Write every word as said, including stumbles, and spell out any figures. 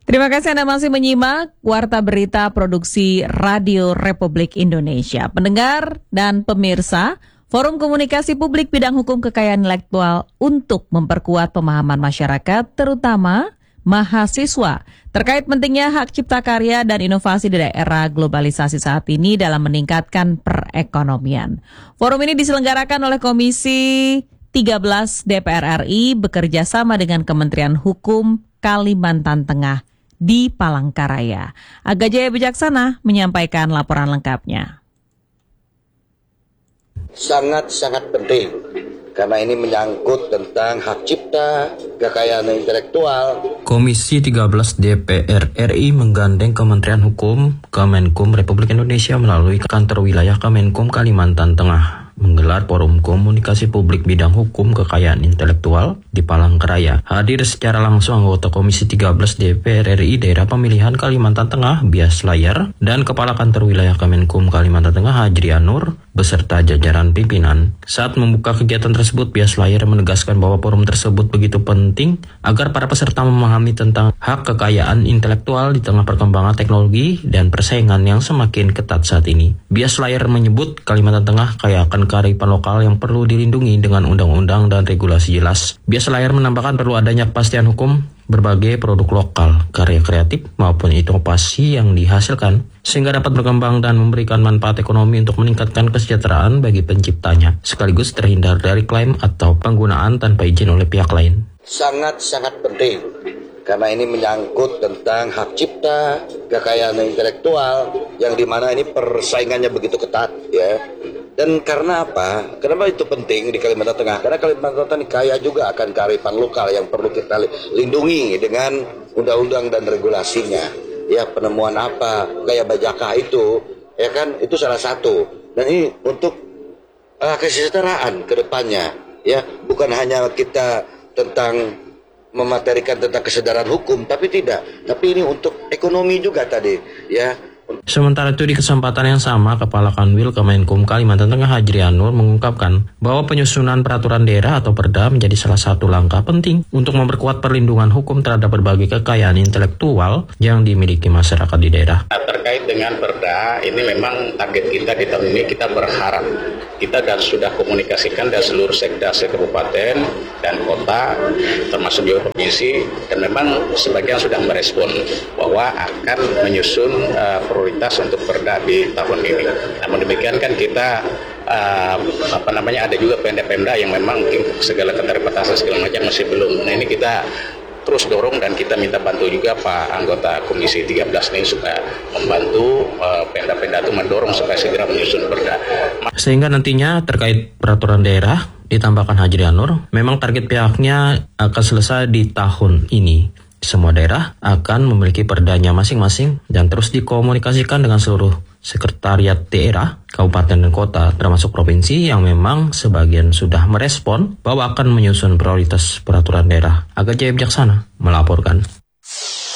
Terima kasih Anda masih menyimak Warta Berita Produksi Radio Republik Indonesia. Pendengar dan pemirsa, Forum Komunikasi Publik Bidang Hukum Kekayaan Intelektual untuk memperkuat pemahaman masyarakat, terutama mahasiswa, terkait pentingnya hak cipta karya dan inovasi di era globalisasi saat ini dalam meningkatkan perekonomian. Forum ini diselenggarakan oleh Komisi tiga belas D P R R I bekerja sama dengan Kementerian Hukum Kalimantan Tengah di Palangkaraya. Aga Jaya Bijaksana menyampaikan laporan lengkapnya. Sangat-sangat penting karena ini menyangkut tentang hak cipta, kekayaan intelektual. Komisi tiga belas D P R R I menggandeng Kementerian Hukum, Kemenkum Republik Indonesia melalui kantor wilayah Kemenkum Kalimantan Tengah menggelar Forum Komunikasi Publik Bidang Hukum Kekayaan Intelektual di Palangkaraya. Hadir secara langsung anggota Komisi tiga belas D P R R I Daerah Pemilihan Kalimantan Tengah, Bias Layar, dan Kepala Kantor Wilayah Kemenkum Kalimantan Tengah, Hajri Anur, beserta jajaran pimpinan. Saat membuka kegiatan tersebut, Bias Layar menegaskan bahwa forum tersebut begitu penting agar para peserta memahami tentang hak kekayaan intelektual di tengah perkembangan teknologi dan persaingan yang semakin ketat saat ini. Bias Layar menyebut Kalimantan Tengah kaya akan kearifan lokal yang perlu dilindungi dengan undang-undang dan regulasi jelas. Bias Layar menambahkan perlu adanya kepastian hukum berbagai produk lokal, karya kreatif maupun inovasi yang dihasilkan sehingga dapat berkembang dan memberikan manfaat ekonomi untuk meningkatkan kesejahteraan bagi penciptanya, sekaligus terhindar dari klaim atau penggunaan tanpa izin oleh pihak lain. Sangat-sangat penting karena ini menyangkut tentang hak cipta, kekayaan intelektual yang dimana ini persaingannya begitu ketat, ya. Dan karena apa? Kenapa itu penting di Kalimantan Tengah? Karena Kalimantan Tengah kaya juga akan kearifan lokal yang perlu kita lindungi dengan undang-undang dan regulasinya. Ya, penemuan apa? Gaya Bajaka itu, ya kan? Itu salah satu. Dan ini untuk uh, kesejahteraan ke depannya, ya. Bukan hanya kita tentang mematerikan tentang kesadaran hukum, tapi tidak. Tapi ini untuk ekonomi juga tadi, ya. Sementara itu di kesempatan yang sama, Kepala Kanwil Kemenkum Kalimantan Tengah Hajri Anur mengungkapkan bahwa penyusunan peraturan daerah atau Perda menjadi salah satu langkah penting untuk memperkuat perlindungan hukum terhadap berbagai kekayaan intelektual yang dimiliki masyarakat di daerah. Terkait dengan Perda, ini memang target kita di tahun ini, kita berharap kita dan sudah komunikasikan dan seluruh sekda kabupaten dan kota, termasuk juga provinsi, dan memang sebagian sudah merespon bahwa akan menyusun uh, prioritas untuk Perda di tahun ini. Namun demikian kan kita uh, apa namanya ada juga pemda-pemda yang memang mungkin segala keterbatasan segala macam masih belum. Nah ini kita terus dorong dan kita minta bantu juga Pak anggota Komisi tiga belas ini supaya membantu uh, pemda-pemda itu mendorong supaya segera menyusun Perda. Sehingga nantinya terkait peraturan daerah, ditambahkan Hajri Anur, memang target pihaknya akan selesai di tahun ini. Semua daerah akan memiliki perdanya masing-masing dan terus dikomunikasikan dengan seluruh sekretariat daerah, kabupaten dan kota, termasuk provinsi yang memang sebagian sudah merespon bahwa akan menyusun prioritas peraturan daerah. Aga Jaya Bijaksana melaporkan.